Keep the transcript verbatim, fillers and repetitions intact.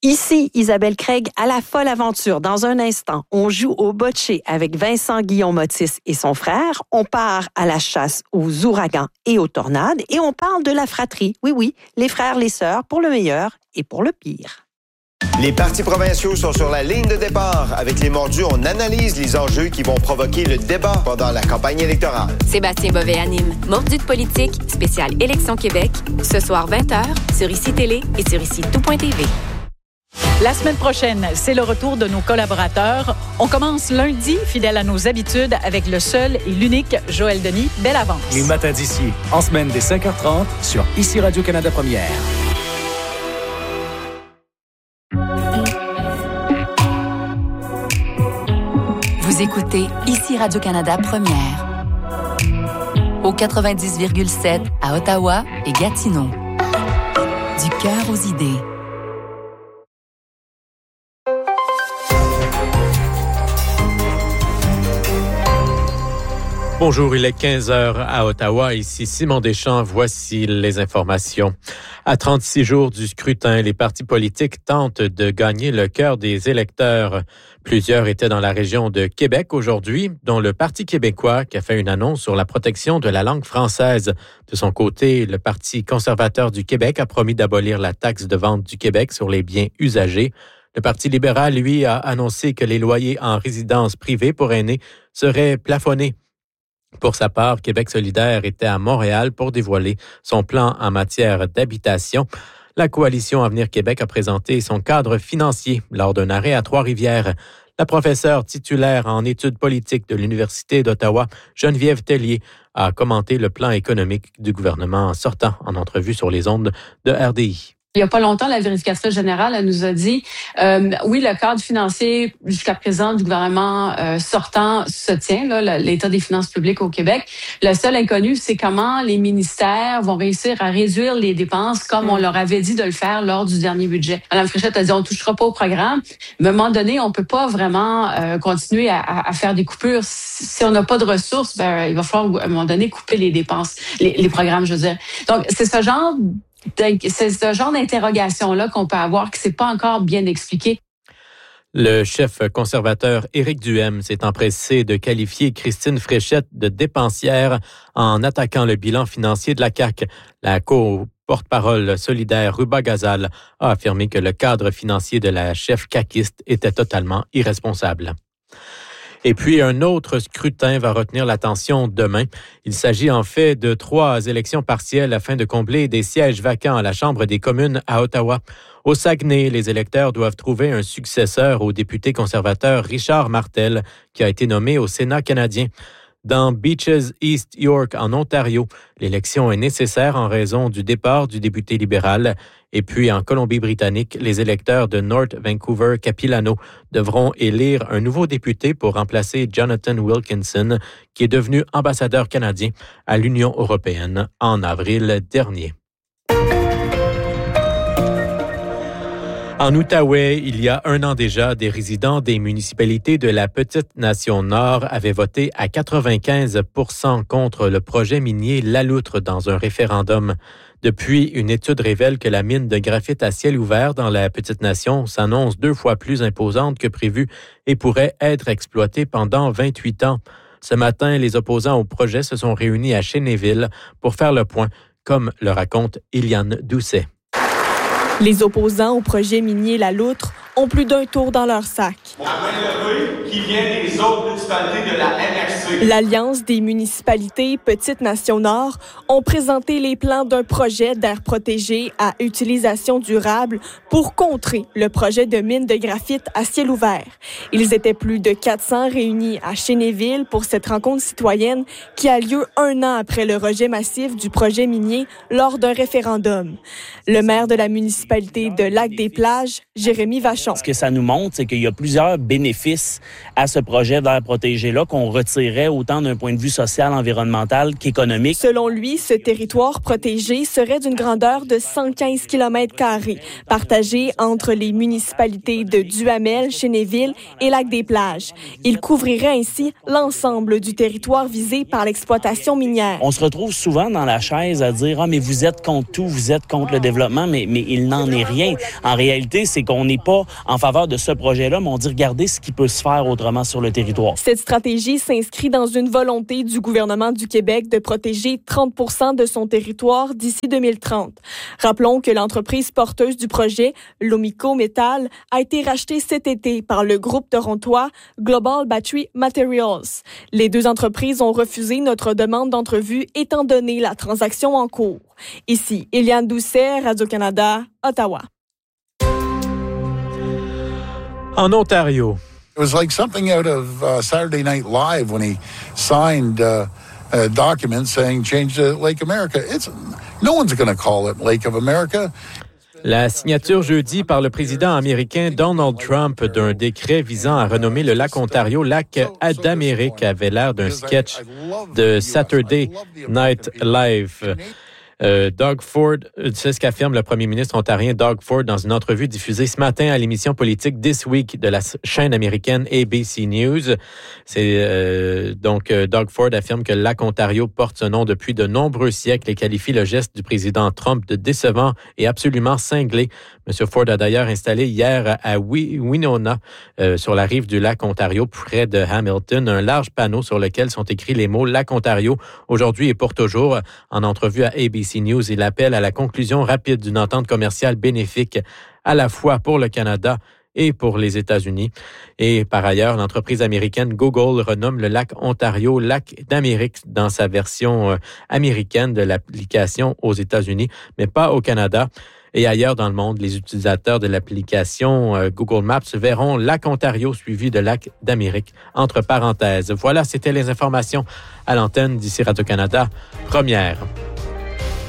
Ici, Isabelle Craig à la folle aventure. Dans un instant, on joue au bocce avec Vincent Guillaume-Otis et son frère. On part à la chasse aux ouragans et aux tornades et on parle de la fratrie. Oui, oui, les frères, les sœurs, pour le meilleur et pour le pire. Les partis provinciaux sont sur la ligne de départ. Avec les mordus, on analyse les enjeux qui vont provoquer le débat pendant la campagne électorale. Sébastien Bovet anime Mordus de politique, spécial Élection Québec, ce soir vingt heures sur Ici Télé et sur ici tout point t v. La semaine prochaine, c'est le retour de nos collaborateurs. On commence lundi, fidèle à nos habitudes, avec le seul et l'unique Joël Denis. Belle avance. Les matins d'ici, en semaine dès cinq heures trente, sur Ici Radio-Canada Première. Vous écoutez Ici Radio-Canada Première. Au quatre-vingt-dix virgule sept à Ottawa et Gatineau. Du cœur aux idées. Bonjour, il est quinze heures à Ottawa. Ici Simon Deschamps. Voici les informations. À trente-six jours du scrutin, les partis politiques tentent de gagner le cœur des électeurs. Plusieurs étaient dans la région de Québec aujourd'hui, dont le Parti québécois qui a fait une annonce sur la protection de la langue française. De son côté, le Parti conservateur du Québec a promis d'abolir la taxe de vente du Québec sur les biens usagés. Le Parti libéral, lui, a annoncé que les loyers en résidence privée pour aînés seraient plafonnés. Pour sa part, Québec solidaire était à Montréal pour dévoiler son plan en matière d'habitation. La coalition Avenir Québec a présenté son cadre financier lors d'un arrêt à Trois-Rivières. La professeure titulaire en études politiques de l'Université d'Ottawa, Geneviève Tellier, a commenté le plan économique du gouvernement sortant en entrevue sur les ondes de R D I. Il n'y a pas longtemps, la vérificatrice générale elle nous a dit, euh, oui, le cadre financier jusqu'à présent du gouvernement euh, sortant se tient, là, l'état des finances publiques au Québec. Le seul inconnu, c'est comment les ministères vont réussir à réduire les dépenses comme on leur avait dit de le faire lors du dernier budget. Mme Fréchette a dit, on ne touchera pas au programme. Mais à un moment donné, on ne peut pas vraiment euh, continuer à, à faire des coupures. Si on n'a pas de ressources, ben, il va falloir à un moment donné couper les dépenses, les, les programmes, je veux dire. Donc, c'est ce genre C'est ce genre d'interrogation-là qu'on peut avoir qui ne s'est pas encore bien expliqué. Le chef conservateur Éric Duhaime s'est empressé de qualifier Christine Fréchette de dépensière en attaquant le bilan financier de la C A Q. La co-porte-parole solidaire Ruba Gazal a affirmé que le cadre financier de la chef caquiste était totalement irresponsable. Et puis, un autre scrutin va retenir l'attention demain. Il s'agit en fait de trois élections partielles afin de combler des sièges vacants à la Chambre des communes à Ottawa. Au Saguenay, les électeurs doivent trouver un successeur au député conservateur Richard Martel, qui a été nommé au Sénat canadien. Dans Beaches East York, en Ontario, l'élection est nécessaire en raison du départ du député libéral. Et puis, en Colombie-Britannique, les électeurs de North Vancouver-Capilano devront élire un nouveau député pour remplacer Jonathan Wilkinson, qui est devenu ambassadeur canadien à l'Union européenne en avril dernier. En Outaouais, il y a un an déjà, des résidents des municipalités de la Petite-Nation-Nord avaient voté à quatre-vingt-quinze pour cent contre le projet minier La Loutre dans un référendum. Depuis, une étude révèle que la mine de graphite à ciel ouvert dans la Petite-Nation s'annonce deux fois plus imposante que prévu et pourrait être exploitée pendant vingt-huit ans. Ce matin, les opposants au projet se sont réunis à Chénéville pour faire le point, comme le raconte Eliane Doucet. Les opposants au projet minier La Loutre ont plus d'un tour dans leur sac. Qui vient des autres municipalités de la M R C. L'Alliance des municipalités Petite-Nation-Nord ont présenté les plans d'un projet d'aire protégée à utilisation durable pour contrer le projet de mine de graphite à ciel ouvert. Ils étaient plus de quatre cents réunis à Chénéville pour cette rencontre citoyenne qui a lieu un an après le rejet massif du projet minier lors d'un référendum. Le maire de la municipalité de Lac-des-Plages, Jérémy Vachon, Vachon. Ce que ça nous montre, c'est qu'il y a plusieurs bénéfices à ce projet d'air protégé-là qu'on retirait autant d'un point de vue social, environnemental qu'économique. Selon lui, ce territoire protégé serait d'une grandeur de cent quinze kilomètres carrés, partagé entre les municipalités de Duhamel, Chénéville et Lac-des-Plages. Il couvrirait ainsi l'ensemble du territoire visé par l'exploitation minière. On se retrouve souvent dans la chaise à dire « Ah, mais vous êtes contre tout, vous êtes contre le développement », mais, mais il n'en est rien. En réalité, c'est qu'on n'est pas en faveur de ce projet-là, mais on dit « Regardez ce qui peut se faire autrement sur le territoire ». Cette stratégie s'inscrit dans une volonté du gouvernement du Québec de protéger trente pour cent de son territoire d'ici deux mille trente. Rappelons que l'entreprise porteuse du projet, Lomico Metal, a été rachetée cet été par le groupe torontois Global Battery Materials. Les deux entreprises ont refusé notre demande d'entrevue étant donné la transaction en cours. Ici, Eliane Doucet, Radio-Canada, Ottawa. En Ontario. It was like something out of uh, Saturday Night Live when he signed uh, a document saying change to Lake America. It's no one's going to call it Lake of America. La signature jeudi par le président américain Donald Trump d'un décret visant à renommer le lac Ontario lac d'Amérique avait l'air d'un sketch de Saturday Night Live. Euh, Doug Ford, c'est ce qu'affirme le premier ministre ontarien Doug Ford dans une entrevue diffusée ce matin à l'émission politique This Week de la chaîne américaine A B C News. C'est euh, donc euh, Doug Ford affirme que le lac Ontario porte ce nom depuis de nombreux siècles et qualifie le geste du président Trump de décevant et absolument cinglé. M. Ford a d'ailleurs installé hier à Winona, euh, sur la rive du lac Ontario, près de Hamilton, un large panneau sur lequel sont écrits les mots « Lac Ontario, aujourd'hui et pour toujours ». En entrevue à A B C News, il appelle à la conclusion rapide d'une entente commerciale bénéfique à la fois pour le Canada et pour les États-Unis. Et par ailleurs, l'entreprise américaine Google renomme le lac Ontario lac d'Amérique dans sa version euh, américaine de l'application aux États-Unis, mais pas au Canada. Et ailleurs dans le monde, les utilisateurs de l'application euh, Google Maps verront lac Ontario suivi de lac d'Amérique, entre parenthèses. Voilà, c'était les informations à l'antenne d'ici Radio-Canada, première.